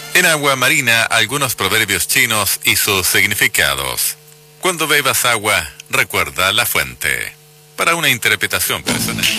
En Agua Marina, algunos proverbios chinos y sus significados. Cuando bebas agua, recuerda la fuente. Para una interpretación personal.